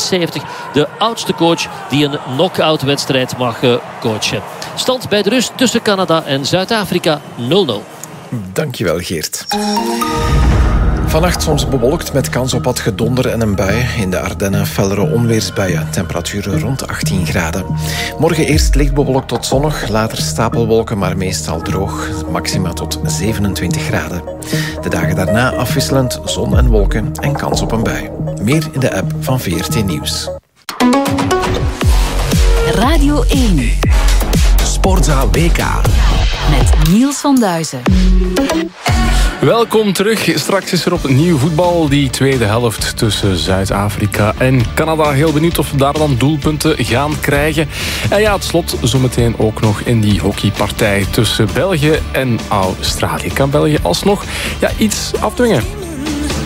73 de oudste coach die een knock-out wedstrijd mag coachen. Stand bij de rust tussen Canada en Zuid-Afrika 0-0. Dankjewel, Geert. Vannacht soms bewolkt met kans op wat gedonder en een bui. In de Ardennen fellere onweersbuien. Temperaturen rond 18 graden. Morgen eerst licht bewolkt tot zonnig. Later stapelwolken, maar meestal droog. Maxima tot 27 graden. De dagen daarna afwisselend zon en wolken en kans op een bui. Meer in de app van VRT Nieuws. Radio 1. Sportza WK. Met Niels van Duizen. Welkom terug. Straks is er opnieuw voetbal. Die tweede helft tussen Zuid-Afrika en Canada. Heel benieuwd of we daar dan doelpunten gaan krijgen. En ja, het slot zometeen ook nog in die hockeypartij tussen België en Australië. Kan België alsnog iets afdwingen?